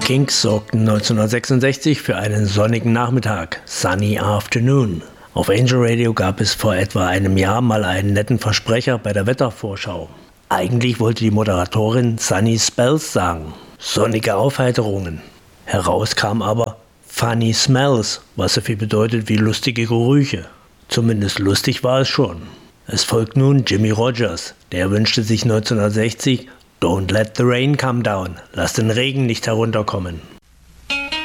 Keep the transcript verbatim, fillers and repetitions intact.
Kinks sorgten neunzehnhundertsechsundsechzig für einen sonnigen Nachmittag, Sunny Afternoon. Auf Angel Radio gab es vor etwa einem Jahr mal einen netten Versprecher bei der Wettervorschau. Eigentlich wollte die Moderatorin Sunny Spells sagen, sonnige Aufheiterungen. Heraus kam aber Funny Smells, was so viel bedeutet wie lustige Gerüche. Zumindest lustig war es schon. Es folgt nun Jimmy Rogers, der wünschte sich neunzehnhundertsechzig Don't let the rain come down, lass den Regen nicht herunterkommen.